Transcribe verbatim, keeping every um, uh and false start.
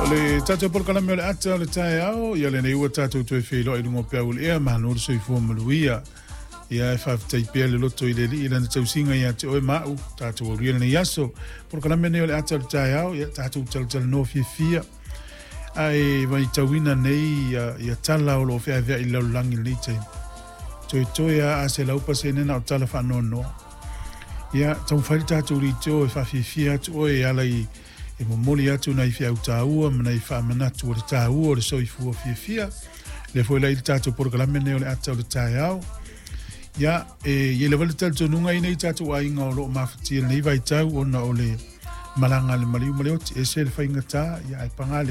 le tato por kala me le ata le tai au ia le nei ua tato tu e filo i lungo pia ul ea mahano so i fua maluia ia e whaf tai pia le loto i le li ila na tau singa ia te oe mau tato o ria le nei aso por kala me nei le ata le tai au ia tato tala tala no fia fia ai vai tauina nei ia tala o lo fia vea i lau langi le te toi toi a se laupa se nena o tala wha no no ia tau whai tato ri te oe whafia fia tu oe ala i e mo moli atu na i fia utaua, mana i wha manatu o le tāua o le soi fua fia fia. Le foi lai le tātou porkalame ne o le ata o le tāi au. Ia, e ye le wale tala tonunga ina i tātou a inga o lo mafatia nei vai tau o na o le malanga le maliu malioti, e se le whainga tā, ia e pangale